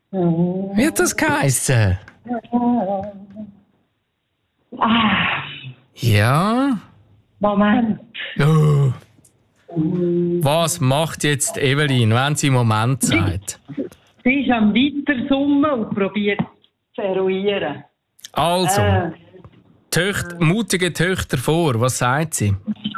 Wie hat das geheissen? Ja? Moment. Oh. Was macht jetzt Evelyn, wenn sie Moment sagt? Sie ist am Weitersummen und probiert zu eruieren. Also, mutige Töchter vor, was sagt sie?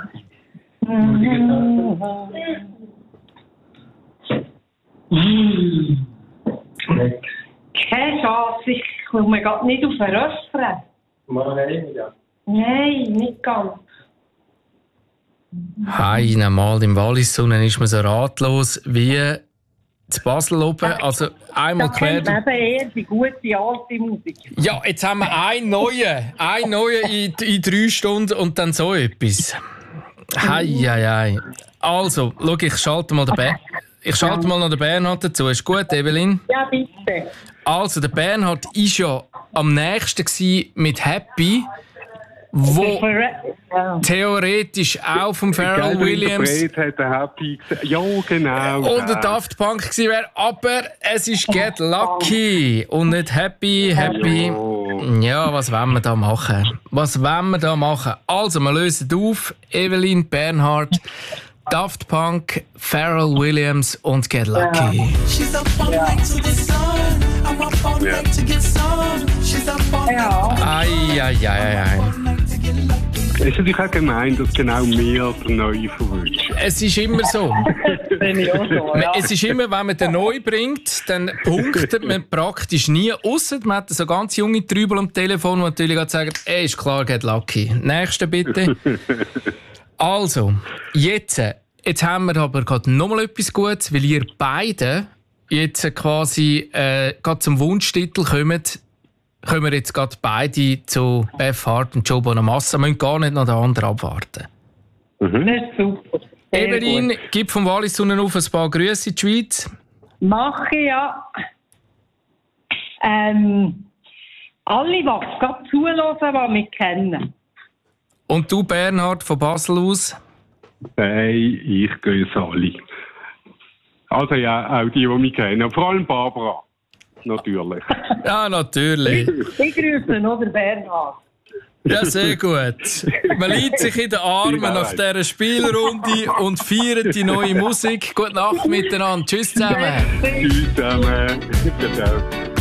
Keine Chance, ich komme gerade nicht auf den Refrain. Nein, nicht ganz. Mal im Wallis-Sonnen ist man so ratlos wie zu Basel oben. Also einmal Da quer. kennt man eben eher die gute alte Musik. Ja, jetzt haben wir einen neuen in 3 Stunden und dann so etwas. Hei. Also, schau, ich schalte mal noch den Bernhard dazu. Ist gut, Evelyn? Ja, bitte. Also, der Bernhard war ja am nächsten gewesen mit Happy, wo theoretisch auch vom Pharrell Williams hat der Happy gesagt. Ja, genau. und der Daft Punk gewesen wäre, aber es ist Get Lucky und nicht Happy. Ja, was wollen wir da machen? Also, wir lösen auf. Evelyn, Bernhard, Daft Punk, Pharrell Williams und Get Lucky. Ei. Es ist natürlich auch gemein, dass genau mir der Neue verwünscht. Es ist immer so. Bin ich auch so, ja. Es ist immer, wenn man den neu bringt, dann punktet man praktisch nie. Ausser man hat so ganz junge Trübel am Telefon, die natürlich gerade sagen, ist klar, Get Lucky. Nächste bitte. Also, jetzt haben wir aber gerade nochmal etwas Gutes, weil ihr beide jetzt quasi gerade zum Wunschtitel kommt. Können wir jetzt gerade beide zu Beth Hart und Joe Bonamassa, müssen gar nicht noch den anderen abwarten. Das ist super. Sehr Evelyn, gut. gib vom Wallis-Sonnen auf ein paar Grüße in die Schweiz. Mache ich, ja. Alle, die gerade zuhören, die mich kennen. Und du, Bernhard, von Basel aus? Hey, ich grüße alle. Also ja, auch die mich kennen. Vor allem Barbara. Natürlich. Ja, natürlich. Ich grüße noch den Bernhard. Ja, sehr gut. Man liegt sich in den Armen nach dieser Spielrunde und feiert die neue Musik. Gute Nacht miteinander. Tschüss zusammen. Tschüss zusammen. Ciao.